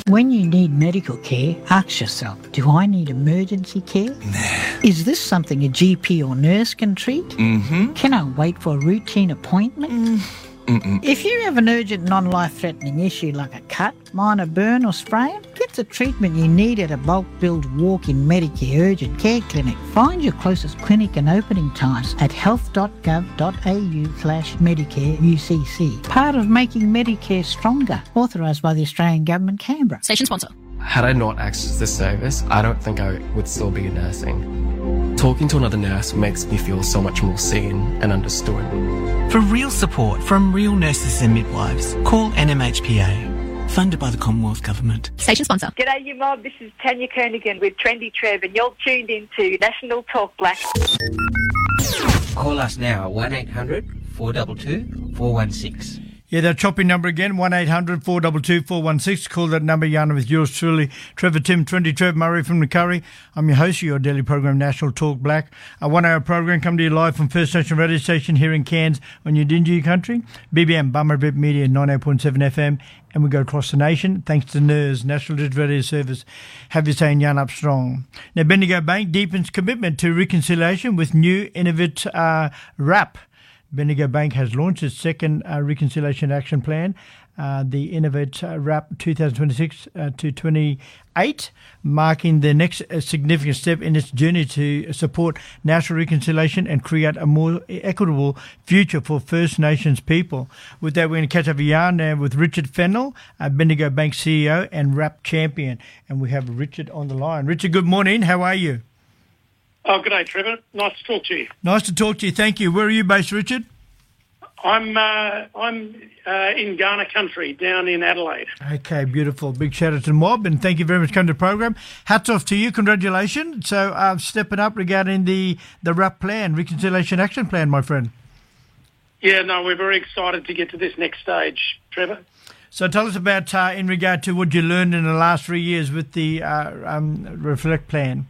When you need medical care, ask yourself, do I need emergency care? Nah. Is this something a GP or nurse can treat? Mm-hmm. Can I wait for a routine appointment? If you have an urgent non-life-threatening issue like a cut, minor burn or sprain, get the treatment you need at a bulk-billed walk-in Medicare urgent care clinic. Find your closest clinic and opening times at health.gov.au/Medicare UCC. Part of making Medicare stronger. Authorised by the Australian Government, Canberra. Station sponsor. Had I not accessed this service, I don't think I would still be nursing. Talking to another nurse makes me feel so much more seen and understood. For real support from real nurses and midwives, call NMHPA. Funded by the Commonwealth Government. Station sponsor. G'day, you mob. This is Tanya Kernigan with Trendy Trev, and you're tuned into National Talk Black. Call us now, 1800 422 416. Yeah, that chopping number again, 1800 422 416. Call that number, Yana, with yours truly, Trevor Tim, Trendy Trev Murray from the Curry. I'm your host of your daily program, National Talk Black. A 1 hour program come to you live from First Nation Radio Station here in Cairns on your Dingy country. BBM, Bummerbip Media, 98.7 FM. And we go across the nation, thanks to NIRS, National Digital Radio Service. Have you saying Yan up strong. Now, Bendigo Bank deepens commitment to reconciliation with new innovative RAP. Bendigo Bank has launched its second Reconciliation Action Plan, the Innovate RAP 2026 to 28, marking the next significant step in its journey to support national reconciliation and create a more equitable future for First Nations people. With that, we're going to catch up a yarn now with Richard Fennell, Bendigo Bank CEO and RAP champion. And we have Richard on the line. Richard, good morning. How are you? Oh, good day, Trevor. Nice to talk to you. Nice to talk to you. Thank you. Where are you based, Richard? I'm in Ghana country, down in Adelaide. Okay, beautiful. Big shout out to the mob, and thank you very much for coming to the program. Hats off to you. Congratulations. So, stepping up regarding the RAP plan, Reconciliation Action Plan, my friend. Yeah, no, we're very excited to get to this next stage, Trevor. So tell us about, in regard to what you learned in the last 3 years with the Reflect plan.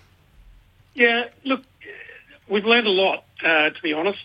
Yeah, look, we've learned a lot, to be honest.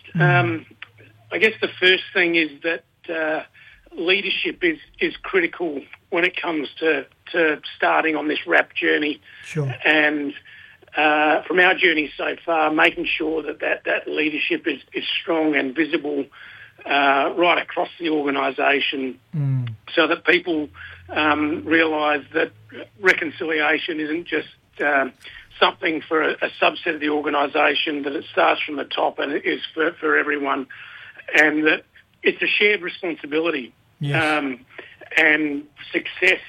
I guess the first thing is that leadership is critical when it comes to starting on this RAP journey. Sure. And from our journey so far, making sure that leadership is strong and visible right across the organisation so that people realise that reconciliation isn't just something for a subset of the organisation, that it starts from the top and it is for everyone, and that it's a shared responsibility. Yes. And success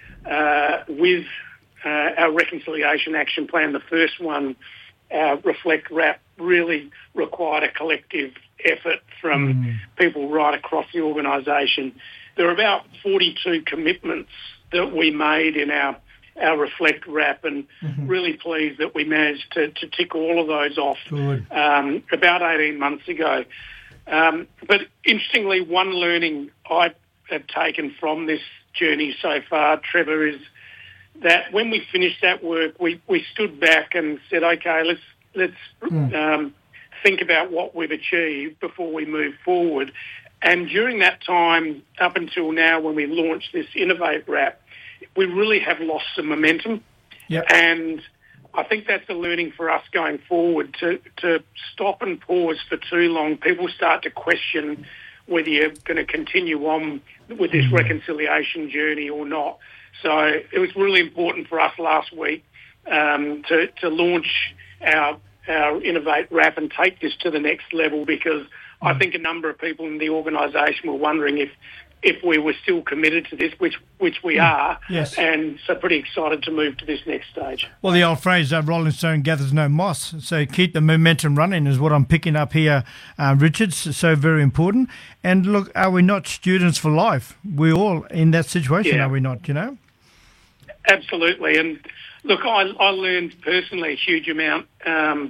with our Reconciliation Action Plan, the first one, Reflect RAP, really required a collective effort from people right across the organisation. There are about 42 commitments that we made in our Reflect RAP, and really pleased that we managed to tick all of those off about 18 months ago. But interestingly, one learning I have taken from this journey so far, Trevor, is that when we finished that work, we stood back and said, okay, let's think about what we've achieved before we move forward. And during that time, up until now, when we launched this Innovate RAP, we really have lost some momentum. Yep. And I think that's a learning for us going forward, to stop and pause for too long. People start to question whether you're going to continue on with this reconciliation journey or not. So it was really important for us last week to launch our Innovate RAP and take this to the next level, because I think a number of people in the organisation were wondering if we were still committed to this, which we are. Yes. And so pretty excited to move to this next stage. Well, the old phrase, rolling stone gathers no moss. So keep the momentum running is what I'm picking up here, Richard. So very important. And look, are we not students for life? We're all in that situation, are we not, you know? Absolutely. And look, I learned personally a huge amount from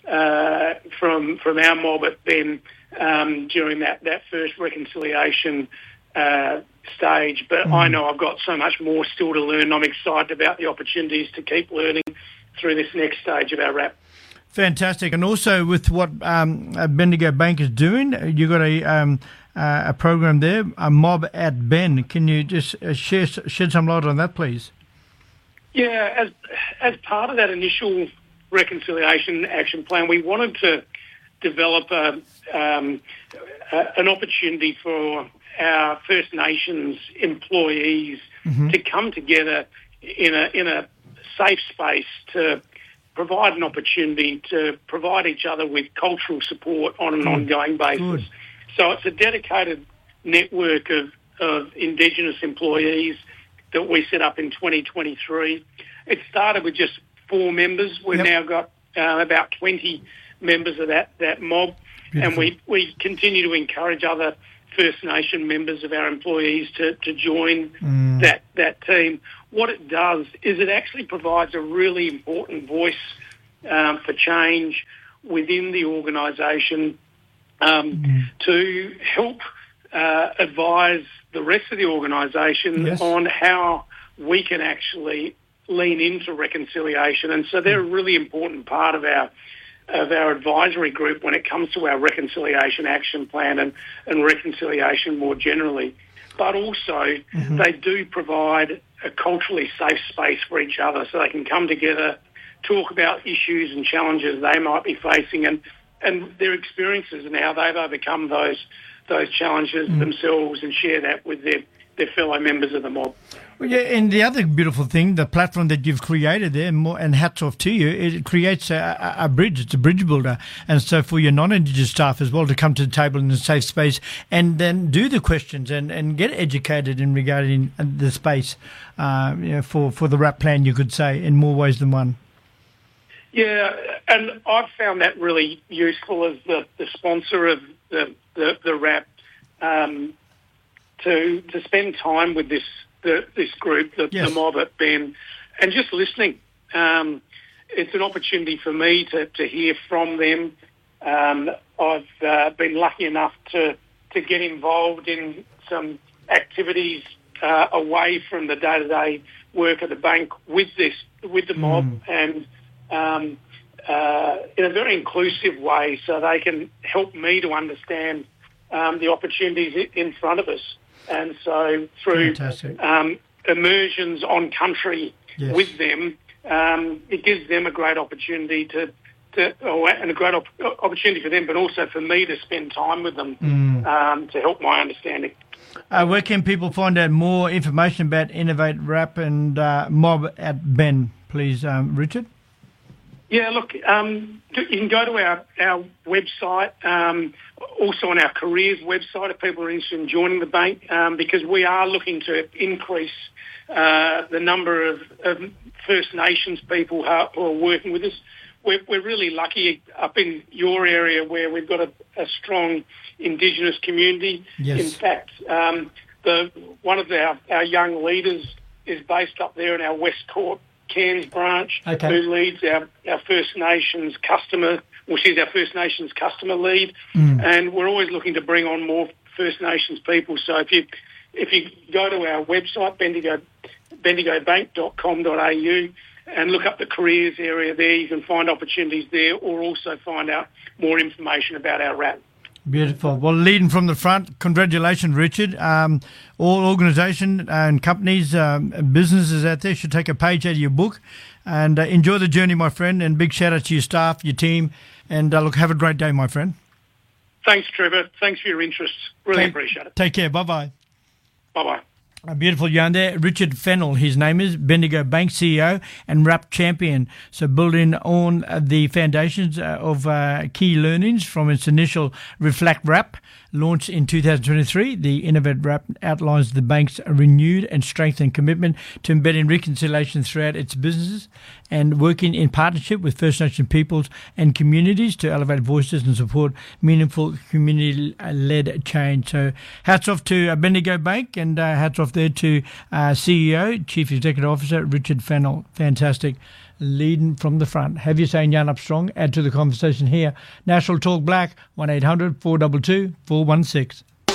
our mob at Ben during that first reconciliation stage, but I know I've got so much more still to learn. I'm excited about the opportunities to keep learning through this next stage of our RAP. Fantastic. And also with what Bendigo Bank is doing, you've got a program there, a Mob at Ben. Can you just shed some light on that, please? Yeah, as part of that initial reconciliation action plan, we wanted to develop an opportunity for our First Nations employees to come together in a safe space to provide an opportunity to provide each other with cultural support on an ongoing basis. Good. So it's a dedicated network of Indigenous employees that we set up in 2023. It started with just 4 members. We've now got about 20 members of that mob. Beautiful. And we continue to encourage other First Nation members of our employees to join that team. What it does is it actually provides a really important voice for change within the organisation to help advise the rest of the organisation on how we can actually lean into reconciliation. And so they're a really important part of our advisory group when it comes to our reconciliation action plan and reconciliation more generally. But also they do provide a culturally safe space for each other so they can come together, talk about issues and challenges they might be facing and their experiences and how they've overcome those challenges themselves and share that with their fellow members of the mob. Well, yeah, and the other beautiful thing, the platform that you've created there, and hats off to you, it creates a bridge. It's a bridge builder. And so for your non-Indigenous staff as well to come to the table in a safe space and then do the questions and get educated in regarding the space for the RAP plan, you could say, in more ways than one. Yeah, and I've found that really useful as the sponsor of the RAP to spend time with this group, the mob at Ben, and just listening. It's an opportunity for me to hear from them. I've been lucky enough to get involved in some activities away from the day-to-day work at the bank with the mob and in a very inclusive way so they can help me to understand the opportunities in front of us. And so through immersions on country with them, it gives them a great opportunity and a great opportunity for them, but also for me to spend time with them to help my understanding. Where can people find out more information about Innovate RAP and Mob at Ben, please, Richard? Yeah, look, you can go to our website, also on our careers website if people are interested in joining the bank, because we are looking to increase the number of First Nations people who are working with us. We're really lucky up in your area where we've got a strong Indigenous community. Yes. In fact, one of our young leaders is based up there in our West Court Cairns branch, who leads our First Nations customer, well, she's our First Nations customer lead, and we're always looking to bring on more First Nations people. So if you go to our website, bendigobank.com.au, and look up the careers area there, you can find opportunities there or also find out more information about our RAP. Beautiful. Well, leading from the front, congratulations, Richard. All organisations and companies, businesses out there should take a page out of your book and enjoy the journey, my friend, and big shout out to your staff, your team, and look, have a great day, my friend. Thanks, Trevor. Thanks for your interest. Really appreciate it. Take care. Bye-bye. Bye-bye. A beautiful yarn there. Richard Fennell, his name is, Bendigo Bank CEO and RAP champion. So building on the foundations of key learnings from its initial Reflect RAP, launched in 2023, the Innovate RAP outlines the bank's renewed and strengthened commitment to embedding reconciliation throughout its businesses and working in partnership with First Nation peoples and communities to elevate voices and support meaningful community-led change. So hats off to Bendigo Bank and hats off there to CEO, Chief Executive Officer Richard Fennell. Fantastic. Leading from the front. Have your say in Yarn Up Strong. Add to the conversation here. National Talk Black, 1-800-422-416.